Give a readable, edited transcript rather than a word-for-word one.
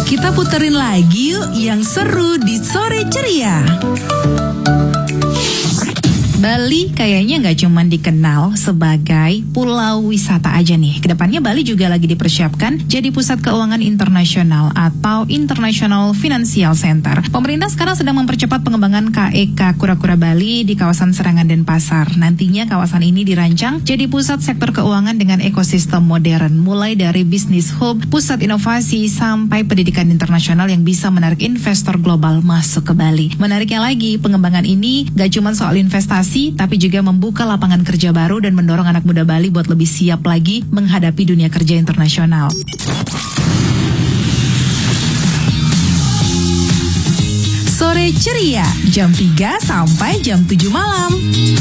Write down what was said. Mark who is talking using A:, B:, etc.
A: Kita puterin lagi yuk yang seru di Sore Ceria. Bali kayaknya nggak cuma dikenal sebagai pulau wisata aja nih. Kedepannya Bali juga lagi dipersiapkan jadi pusat keuangan internasional atau International Financial Center. Pemerintah sekarang sedang mempercepat pengembangan KEK Kura-Kura Bali di kawasan Serangan Denpasar. Nantinya kawasan ini dirancang jadi pusat sektor keuangan dengan ekosistem modern, mulai dari bisnis hub, pusat inovasi, sampai pendidikan internasional yang bisa menarik investor global masuk ke Bali. Menariknya lagi, pengembangan ini gak cuma soal investasi, tapi juga membuka lapangan kerja baru dan mendorong anak muda Bali buat lebih siap lagi menghadapi dunia kerja internasional. Sore Ceria, jam 3 sampai jam 7 malam.